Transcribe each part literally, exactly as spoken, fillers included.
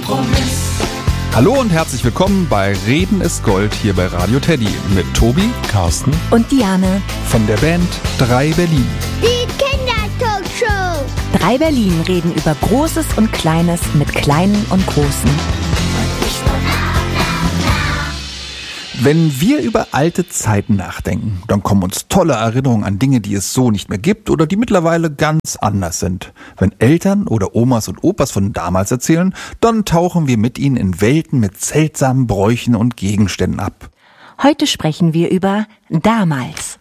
Kompromiss. Hallo und herzlich willkommen bei Reden ist Gold hier bei Radio Teddy mit Tobi, Carsten und Diane von der Band drei Berlin. Die Kindertalkshow. drei Berlin reden über Großes und Kleines mit Kleinen und Großen. Wenn wir über alte Zeiten nachdenken, dann kommen uns tolle Erinnerungen an Dinge, die es so nicht mehr gibt oder die mittlerweile ganz anders sind. Wenn Eltern oder Omas und Opas von damals erzählen, dann tauchen wir mit ihnen in Welten mit seltsamen Bräuchen und Gegenständen ab. Heute sprechen wir über damals.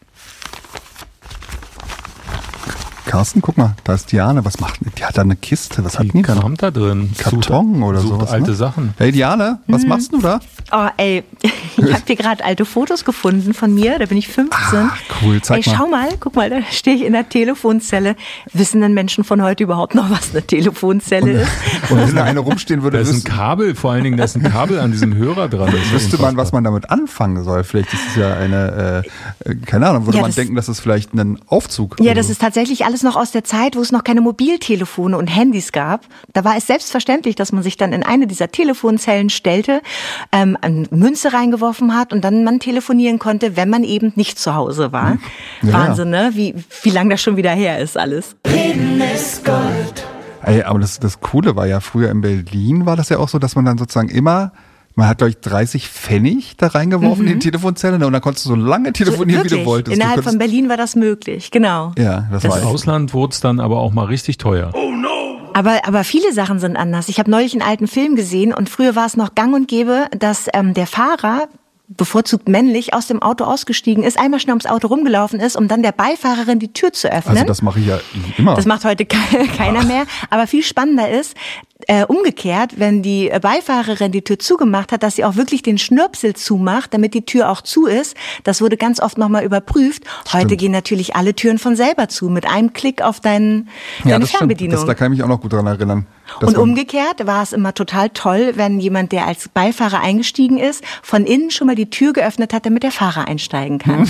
Carsten, guck mal, da ist Diane. Was macht die? Die hat da eine Kiste. Was Die hat die da? Kram da drin. Karton sucht, oder sucht sowas. alte ne? Sachen. Hey Diane, was mhm. machst du da? Oh ey, ich habe hier gerade alte Fotos gefunden von mir, da bin ich fünfzehn. Ach, cool, zeig ey, mal. Schau mal, guck mal, da stehe ich in der Telefonzelle. Wissen denn Menschen von heute überhaupt noch, was eine Telefonzelle und, ist? Und wenn da eine rumstehen würde, da ist ein wüsste, Kabel, vor allen Dingen, da ist ein Kabel an diesem Hörer dran. wüsste man, was man damit anfangen soll. Vielleicht ist es ja eine, äh, keine Ahnung, würde ja, man das, denken, das ist vielleicht ein Aufzug. Ja, das ist tatsächlich alles noch aus der Zeit, wo es noch keine Mobiltelefone und Handys gab. Da war es selbstverständlich, dass man sich dann in eine dieser Telefonzellen stellte, ähm, eine Münze reingeworfen hat und dann man telefonieren konnte, wenn man eben nicht zu Hause war. Ja, Wahnsinn, ne? Wie, wie lange das schon wieder her ist alles. Reden ist Gold. Ey, aber das, das Coole war ja früher in Berlin, war das ja auch so, dass man dann sozusagen immer, man hat, glaube ich, dreißig Pfennig da reingeworfen mhm. in die Telefonzelle und dann konntest du so lange telefonieren, so, wie du wolltest. Innerhalb du von Berlin war das möglich, genau. Ja, das, das war Im Ausland wurde es dann aber auch mal richtig teuer. Oh no! Aber, aber viele Sachen sind anders. Ich habe neulich einen alten Film gesehen und früher war es noch gang und gäbe, dass ähm, der Fahrer bevorzugt männlich aus dem Auto ausgestiegen ist, einmal schnell ums Auto rumgelaufen ist, um dann der Beifahrerin die Tür zu öffnen. Also das mache ich ja immer. Das macht heute keiner mehr. Aber viel spannender ist, äh, umgekehrt, wenn die Beifahrerin die Tür zugemacht hat, dass sie auch wirklich den Schnürpsel zumacht, damit die Tür auch zu ist. Das wurde ganz oft nochmal überprüft. Heute stimmt. gehen natürlich alle Türen von selber zu, mit einem Klick auf deinen, ja, deine das Fernbedienung. Das, da kann ich mich auch noch gut dran erinnern. Und umgekehrt war es immer total toll, wenn jemand, der als Beifahrer eingestiegen ist, von innen schon mal die Tür geöffnet hat, damit der Fahrer einsteigen kann.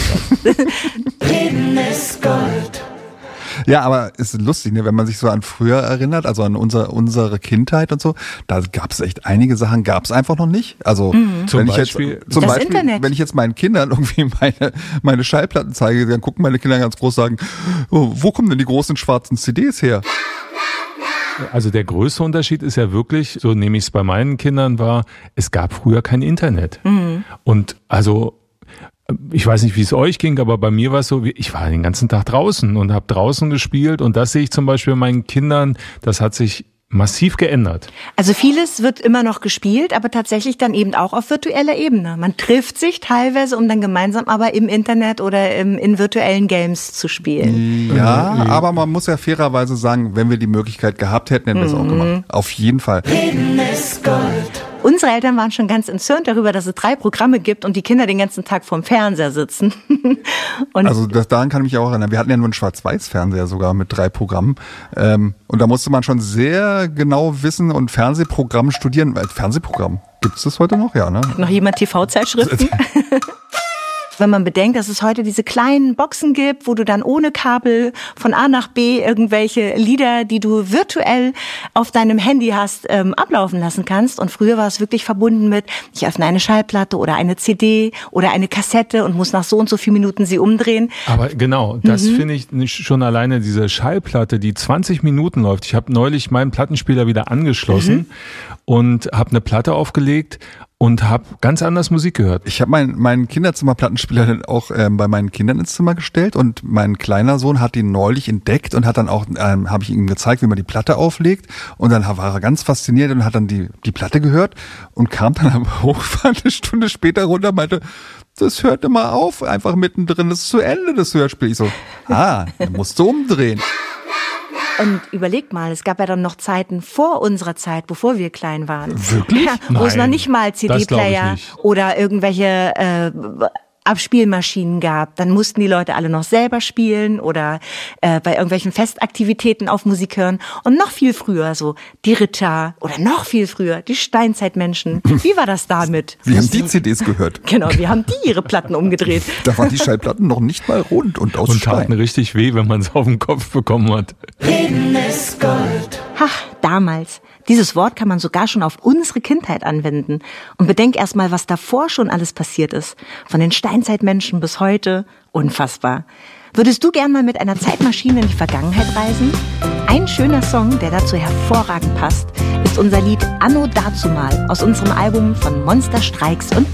Reden ist Gold. Ja, aber es ist lustig, ne, wenn man sich so an früher erinnert, also an unser, unsere Kindheit und so, da gab es echt einige Sachen, gab es einfach noch nicht. Also Mhm. Zum wenn ich Beispiel- jetzt, zum Das Beispiel, Internet. wenn ich jetzt meinen Kindern irgendwie meine, meine Schallplatten zeige, dann gucken meine Kinder ganz groß sagen, oh, wo kommen denn die großen schwarzen C Ds her? Also der größte Unterschied ist ja wirklich, so nehme ich es bei meinen Kindern wahr, es gab früher kein Internet. Mhm. Und also ich weiß nicht, wie es euch ging, aber bei mir war es so, ich war den ganzen Tag draußen und habe draußen gespielt und das sehe ich zum Beispiel bei meinen Kindern, das hat sich massiv geändert. Also vieles wird immer noch gespielt, aber tatsächlich dann eben auch auf virtueller Ebene. Man trifft sich teilweise, um dann gemeinsam aber im Internet oder im, in virtuellen Games zu spielen. Ja, aber man muss ja fairerweise sagen, wenn wir die Möglichkeit gehabt hätten, hätten wir es auch gemacht. Auf jeden Fall. Reden ist Gold. Unsere Eltern waren schon ganz entzürnt darüber, dass es drei Programme gibt und die Kinder den ganzen Tag vorm Fernseher sitzen. Und Also das, daran kann ich mich auch erinnern. Wir hatten ja nur einen Schwarz-Weiß-Fernseher sogar mit drei Programmen. Ähm, und da musste man schon sehr genau wissen und Fernsehprogramm studieren. Äh, Fernsehprogramm, gibt es das heute noch? Ja, ne? noch jemand T V-Zeitschriften? Wenn man bedenkt, dass es heute diese kleinen Boxen gibt, wo du dann ohne Kabel von A nach B irgendwelche Lieder, die du virtuell auf deinem Handy hast, ähm, ablaufen lassen kannst. Und früher war es wirklich verbunden mit, ich öffne eine Schallplatte oder eine C D oder eine Kassette und muss nach so und so vielen Minuten sie umdrehen. Aber genau, das mhm. finde ich nicht schon alleine diese Schallplatte, die zwanzig Minuten läuft. Ich habe neulich meinen Plattenspieler wieder angeschlossen mhm. und habe eine Platte aufgelegt und habe ganz anders Musik gehört. Ich habe meinen meinen Kinderzimmerplattenspieler dann auch ähm, bei meinen Kindern ins Zimmer gestellt und mein kleiner Sohn hat ihn neulich entdeckt und hat dann auch, ähm, habe ich ihm gezeigt, wie man die Platte auflegt und dann war er ganz fasziniert und hat dann die die Platte gehört und kam dann aber hoch, eine Stunde später runter und meinte, das hört immer auf, einfach mittendrin, das ist zu Ende, das Hörspiel. Ich so, ah, dann musst du umdrehen. Und überleg mal, es gab ja dann noch Zeiten vor unserer Zeit, bevor wir klein waren. Wirklich? Ja, wo es Nein, noch nicht mal C das glaub ich D-Player nicht. oder irgendwelche äh, Abspielmaschinen gab. Dann mussten die Leute alle noch selber spielen oder äh, bei irgendwelchen Festaktivitäten auf Musik hören. Und noch viel früher so die Ritter oder noch viel früher die Steinzeitmenschen. Wie war das damit? Wir haben die C Ds gehört. Genau, wir haben die ihre Platten umgedreht. Da waren die Schallplatten noch nicht mal rund und aus Und taten Stein. richtig weh, wenn man es auf den Kopf bekommen hat. Reden ist Gold. Ach, damals. Dieses Wort kann man sogar schon auf unsere Kindheit anwenden. Und bedenk erst mal, was davor schon alles passiert ist. Von den Steinzeitmenschen bis heute. Unfassbar. Würdest du gern mal mit einer Zeitmaschine in die Vergangenheit reisen? Ein schöner Song, der dazu hervorragend passt, ist unser Lied Anno Dazumal aus unserem Album von Monster, Streiks und